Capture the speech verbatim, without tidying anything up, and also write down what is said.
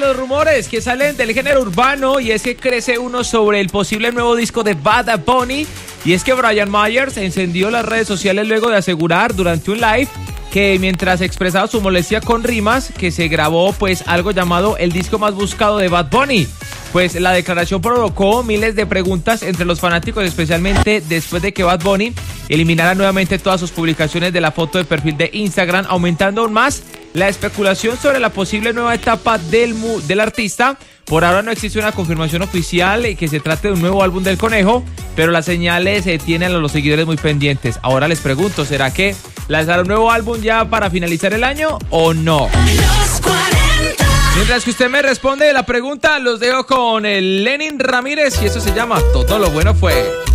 los rumores que salen del género urbano, y es que crece uno sobre el posible nuevo disco de Bad Bunny, y es que Brian Myers encendió las redes sociales luego de asegurar durante un live que mientras expresaba su molestia con rimas, que se grabó pues algo llamado el disco más buscado de Bad Bunny. Pues la declaración provocó miles de preguntas entre los fanáticos, especialmente después de que Bad Bunny eliminara nuevamente todas sus publicaciones de la foto de perfil de Instagram, aumentando aún más la especulación sobre la posible nueva etapa del, mu- del artista. Por ahora no existe una confirmación oficial y que se trate de un nuevo álbum del Conejo, pero las señales eh, tienen a los seguidores muy pendientes. Ahora les pregunto, ¿será que lanzará un nuevo álbum ya para finalizar el año o no? Mientras que usted me responde la pregunta, los dejo con el Lenin Ramírez y eso se llama Todo lo bueno fue.